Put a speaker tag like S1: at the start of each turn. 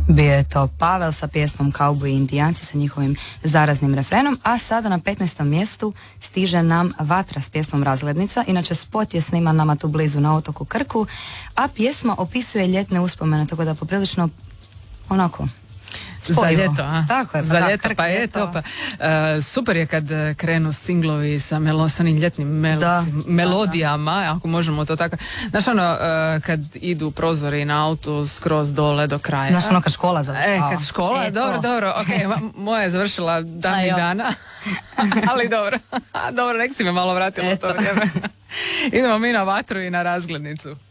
S1: Bio je to Pavel sa pjesmom Kauboji i indijanci sa njihovim zaraznim refrenom, a sada na 15. mjestu stiže nam Vatra s pjesmom Razglednica. Inače spot je sniman nama tu blizu na otoku Krku, a pjesma opisuje ljetne uspomene, tako da poprilično onako spojivo.
S2: Za ljeto, a?
S1: Tako je,
S2: za ljeto,
S1: Krk,
S2: pa je to. Pa, super je kad krenu singlovi sa onim ljetnim melodijama, ako možemo to tako. Znaš ono, kad idu prozori na autu skroz dole do kraja.
S1: Znaš ono kad škola završava.
S2: Kad škola, dobro, ok, moja je završila davnih dana, ali dobro, nek si me malo vratila to vrijeme. Idemo mi na Vatru i na Razglednicu.